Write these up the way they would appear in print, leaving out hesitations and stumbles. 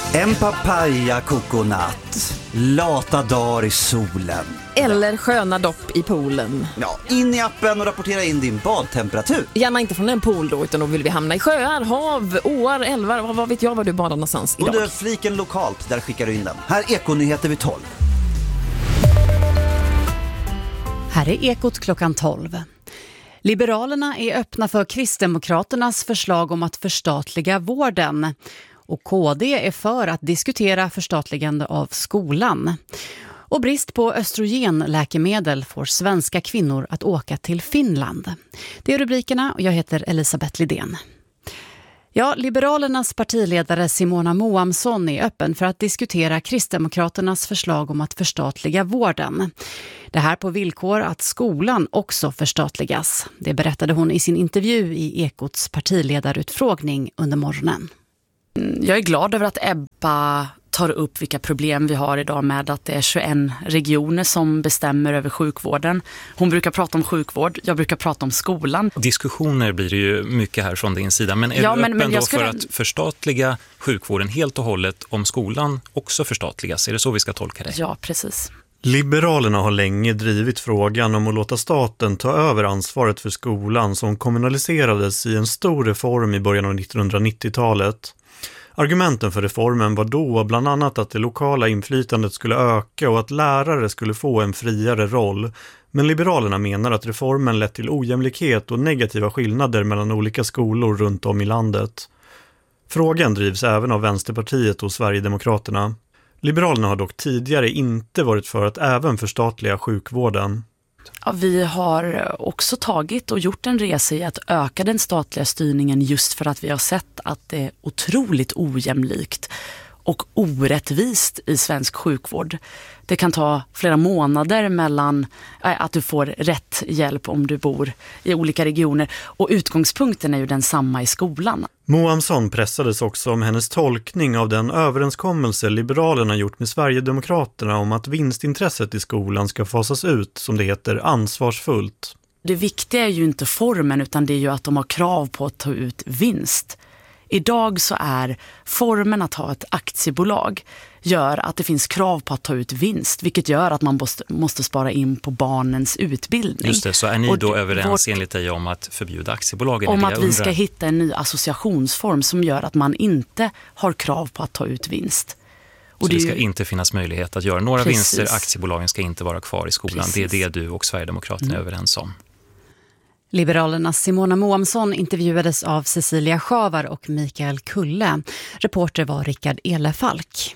En papaya coconut, lata dagar i solen. Eller sköna dopp i poolen. Ja, in i appen och rapportera in din badtemperatur. Gärna inte från en pool då, utan då vill vi hamna i sjöar, hav, åar, älvar. Vad vet jag var du badar någonstans idag? Under fliken lokalt, där skickar du in den. Här är Ekonyheter vid 12. Här är Ekot klockan 12. Liberalerna är öppna för Kristdemokraternas förslag om att förstatliga vården. Och KD är för att diskutera förstatligande av skolan. Och brist på östrogenläkemedel får svenska kvinnor att åka till Finland. Det är rubrikerna och jag heter Elisabeth Lidén. Ja, Liberalernas partiledare Simona Moamsson är öppen för att diskutera Kristdemokraternas förslag om att förstatliga vården. Det här på villkor att skolan också förstatligas. Det berättade hon i sin intervju i Ekots partiledarutfrågning under morgonen. Jag är glad över att Ebba tar upp vilka problem vi har idag med att det är 21 regioner som bestämmer över sjukvården. Hon brukar prata om sjukvård, jag brukar prata om skolan. Diskussioner blir det ju mycket här från din sida, men är du öppen då för att förstatliga sjukvården helt och hållet om skolan också förstatligas? Är det så vi ska tolka det? Ja, precis. Liberalerna har länge drivit frågan om att låta staten ta över ansvaret för skolan som kommunaliserades i en stor reform i början av 1990-talet. Argumenten för reformen var då bland annat att det lokala inflytandet skulle öka och att lärare skulle få en friare roll. Men Liberalerna menar att reformen lett till ojämlikhet och negativa skillnader mellan olika skolor runt om i landet. Frågan drivs även av Vänsterpartiet och Sverigedemokraterna. Liberalerna har dock tidigare inte varit för att även förstatliga sjukvården. Ja, vi har också tagit och gjort en resa i att öka den statliga styrningen just för att vi har sett att det är otroligt ojämlikt och orättvist i svensk sjukvård. Det kan ta flera månader mellan att du får rätt hjälp om du bor i olika regioner. Och utgångspunkten är ju densamma i skolan. Moamsson pressades också om hennes tolkning av den överenskommelse Liberalerna gjort med Sverigedemokraterna om att vinstintresset i skolan ska fasas ut, som det heter, ansvarsfullt. Det viktiga är ju inte formen, utan det är ju att de har krav på att ta ut vinst. Idag så är formen att ha ett aktiebolag gör att det finns krav på att ta ut vinst, vilket gör att man måste spara in på barnens utbildning. Just det, så är ni då överens enligt dig om att förbjuda aktiebolagen? Om att vi ska hitta en ny associationsform som gör att man inte har krav på att ta ut vinst. Så det ska inte finnas möjlighet att göra några Precis. vinster, aktiebolagen ska inte vara kvar i skolan. Precis. Det är det du och Sverigedemokraterna är överens om. Liberalernas Simona Moamsson intervjuades av Cecilia Schavar och Mikael Kulle. Reporter var Rickard Elefalk.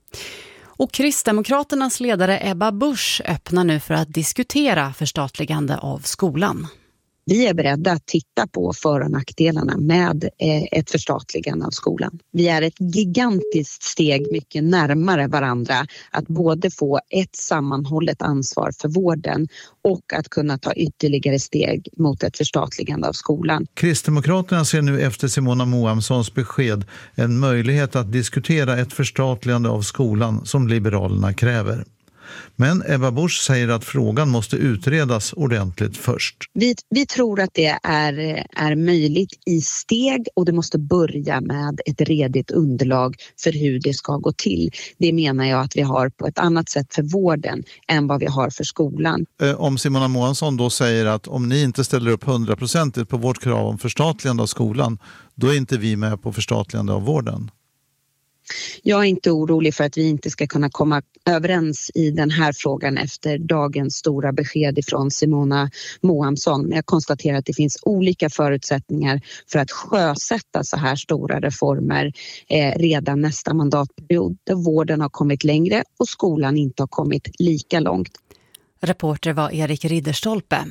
Och Kristdemokraternas ledare Ebba Busch öppnar nu för att diskutera förstatligande av skolan. Vi är beredda att titta på för- och nackdelarna med ett förstatligande av skolan. Vi är ett gigantiskt steg mycket närmare varandra att både få ett sammanhållet ansvar för vården och att kunna ta ytterligare steg mot ett förstatligande av skolan. Kristdemokraterna ser nu efter Simona Moamssons besked en möjlighet att diskutera ett förstatligande av skolan som Liberalerna kräver. Men Ebba Busch säger att frågan måste utredas ordentligt först. Vi tror att det är möjligt i steg och det måste börja med ett redigt underlag för hur det ska gå till. Det menar jag att vi har på ett annat sätt för vården än vad vi har för skolan. Om Simona Moamsson då säger att om ni inte ställer upp 100% på vårt krav om förstatligande av skolan, då är inte vi med på förstatligande av vården. Jag är inte orolig för att vi inte ska kunna komma överens i den här frågan efter dagens stora besked ifrån Simona Moamsson. Men jag konstaterar att det finns olika förutsättningar för att sjösätta så här stora reformer redan nästa mandatperiod, där vården har kommit längre och skolan inte har kommit lika långt. Reporter var Erik Ridderstolpe.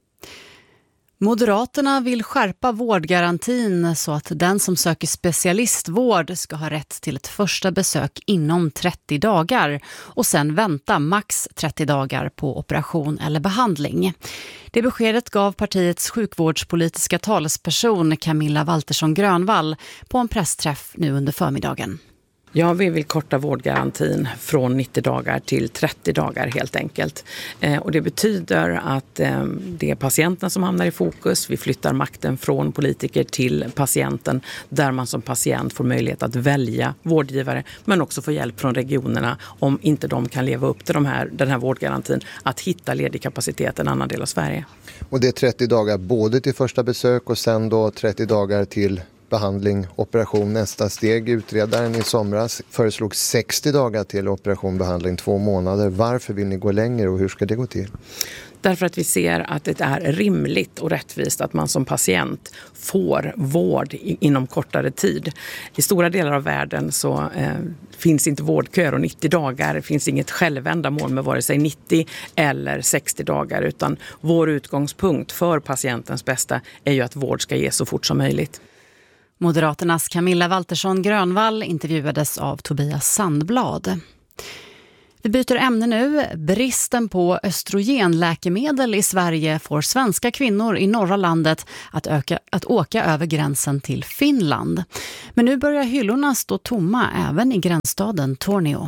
Moderaterna vill skärpa vårdgarantin så att den som söker specialistvård ska ha rätt till ett första besök inom 30 dagar och sen vänta max 30 dagar på operation eller behandling. Det beskedet gav partiets sjukvårdspolitiska talesperson Camilla Waltersson Grönvall på en pressträff nu under förmiddagen. Ja, vi vill korta vårdgarantin från 90 dagar till 30 dagar helt enkelt. Och det betyder att det är patienten som hamnar i fokus. Vi flyttar makten från politiker till patienten där man som patient får möjlighet att välja vårdgivare men också få hjälp från regionerna om inte de kan leva upp till den här vårdgarantin att hitta ledig kapacitet i en annan del av Sverige. Och det är 30 dagar både till första besök och sen då 30 dagar till behandling, operation, nästa steg. Utredaren i somras föreslog 60 dagar till operation, behandling, 2 månader. Varför vill ni gå längre och hur ska det gå till? Därför att vi ser att det är rimligt och rättvist att man som patient får vård inom kortare tid. I stora delar av världen så finns inte vårdköer och 90 dagar finns inget självändamål med vare sig 90 eller 60 dagar utan vår utgångspunkt för patientens bästa är ju att vård ska ges så fort som möjligt. Moderaternas Camilla Waltersson Grönvall intervjuades av Tobias Sandblad. Vi byter ämne nu. Bristen på östrogenläkemedel i Sverige får svenska kvinnor i norra landet att åka över gränsen till Finland. Men nu börjar hyllorna stå tomma även i gränsstaden Tornio.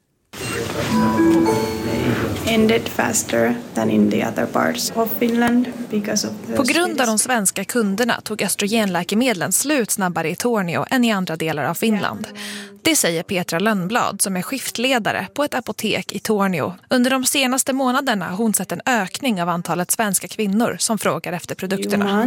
Ended faster than in the other parts of Finland because of the... På grund av de svenska kunderna tog östrogenläkemedlen slut snabbare i Tornio än i andra delar av Finland. Det säger Petra Lönnblad som är skiftledare på ett apotek i Tornio. Under de senaste månaderna har hon sett en ökning av antalet svenska kvinnor som frågar efter produkterna.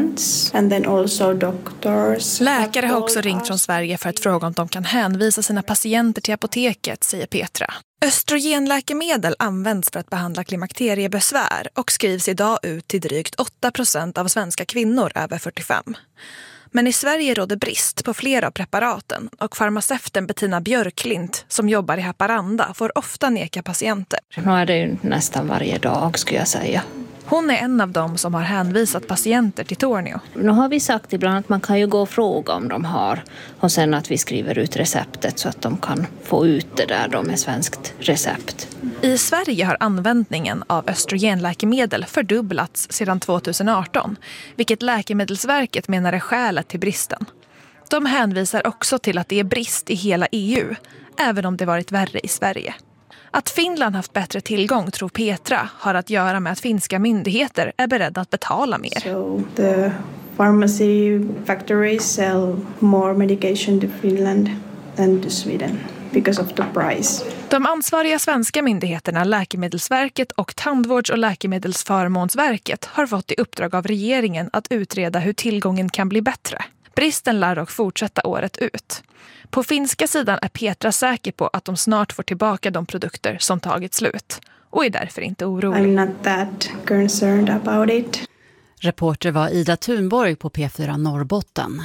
Läkare har också ringt från Sverige för att fråga om de kan hänvisa sina patienter till apoteket, säger Petra. Östrogenläkemedel används för att behandla klimakteriebesvär och skrivs idag ut till drygt 8% av svenska kvinnor över 45. Men i Sverige råder brist på flera av preparaten och farmaceuten Bettina Björklint som jobbar i Haparanda får ofta neka patienter. Nu är det ju nästan varje dag skulle jag säga. Hon är en av dem som har hänvisat patienter till Tornio. Nu har vi sagt ibland att man kan ju gå och fråga om de har och sen att vi skriver ut receptet så att de kan få ut det där då med svenskt recept. I Sverige har användningen av östrogenläkemedel fördubblats sedan 2018, vilket Läkemedelsverket menar är skälet till bristen. De hänvisar också till att det är brist i hela EU, även om det varit värre i Sverige. Att Finland haft bättre tillgång, tror Petra, har att göra med att finska myndigheter är beredda att betala mer. So the pharmacy factories sell more medication to Finland than to Sweden because of the price. De ansvariga svenska myndigheterna Läkemedelsverket och Tandvårds- och läkemedelsförmånsverket har fått i uppdrag av regeringen att utreda hur tillgången kan bli bättre. Bristen lär dock fortsätta året ut. På finska sidan är Petra säker på att de snart får tillbaka de produkter som tagit slut och är därför inte orolig. I'm not that concerned about it. Reporter var Ida Thunborg på P4 Norrbotten.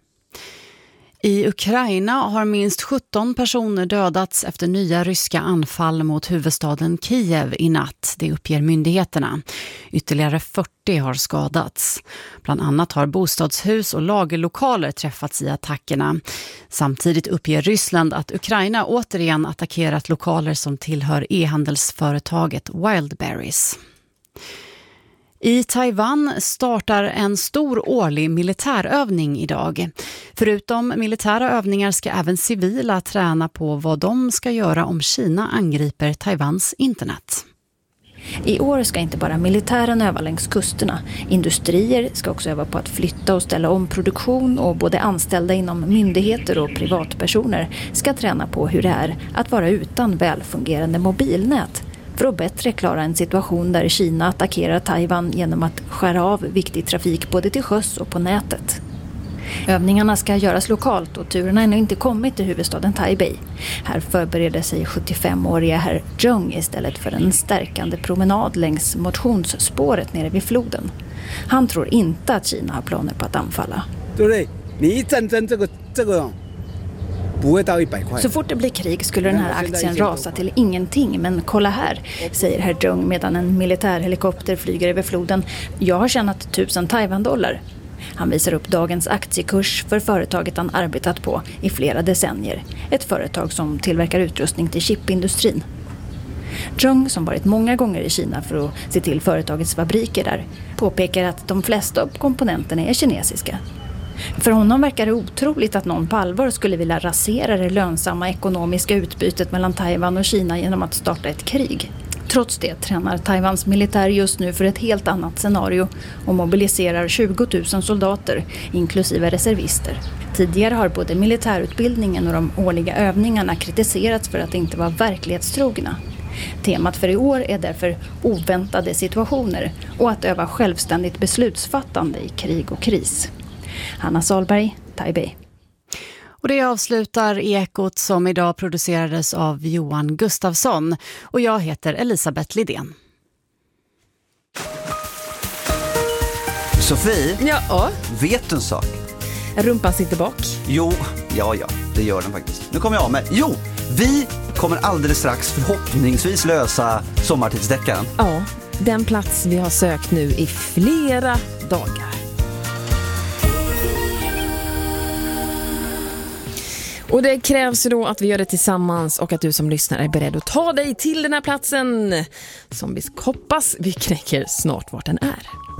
I Ukraina har minst 17 personer dödats efter nya ryska anfall mot huvudstaden Kiev i natt, det uppger myndigheterna. Ytterligare 40 har skadats. Bland annat har bostadshus och lagerlokaler träffats i attackerna. Samtidigt uppger Ryssland att Ukraina återigen attackerat lokaler som tillhör e-handelsföretaget Wildberries. I Taiwan startar en stor årlig militärövning idag. Förutom militära övningar ska även civila träna på vad de ska göra om Kina angriper Taiwans internet. I år ska inte bara militären öva längs kusterna. Industrier ska också öva på att flytta och ställa om produktion och både anställda inom myndigheter och privatpersoner ska träna på hur det är att vara utan välfungerande mobilnät. För att bättre klara en situation där Kina attackerar Taiwan genom att skära av viktig trafik både till sjöss och på nätet. Övningarna ska göras lokalt och turerna har ännu inte kommit till huvudstaden Taipei. Här förbereder sig 75-åriga herr Zheng istället för en stärkande promenad längs motionsspåret nere vid floden. Han tror inte att Kina har planer på att anfalla. Så fort det blir krig skulle den här aktien rasa till ingenting, men kolla här, säger herr Zheng medan en militärhelikopter flyger över floden. Jag har tjänat 1000 Taiwan-dollar. Han visar upp dagens aktiekurs för företaget han arbetat på i flera decennier. Ett företag som tillverkar utrustning till chipindustrin. Zheng, som varit många gånger i Kina för att se till företagets fabriker där, påpekar att de flesta av komponenterna är kinesiska. För honom verkar det otroligt att någon på allvar skulle vilja rasera det lönsamma ekonomiska utbytet mellan Taiwan och Kina genom att starta ett krig. Trots det tränar Taiwans militär just nu för ett helt annat scenario och mobiliserar 20 000 soldater, inklusive reservister. Tidigare har både militärutbildningen och de årliga övningarna kritiserats för att inte vara verklighetstrogna. Temat för i år är därför oväntade situationer och att öva självständigt beslutsfattande i krig och kris. Hanna Salberg, Taipei. Och det avslutar Ekot som idag producerades av Johan Gustafsson. Och jag heter Elisabeth Lidén. Sofie, Ja. vet du en sak? Rumpan sitter bak. Jo, ja, det gör den faktiskt. Nu kommer jag med. Jo, vi kommer alldeles strax förhoppningsvis lösa sommartidsdeckaren. Ja, den plats vi har sökt nu i flera dagar. Och det krävs ju då att vi gör det tillsammans och att du som lyssnar är beredd att ta dig till den här platsen som vi hoppas vi knäcker snart vart den är.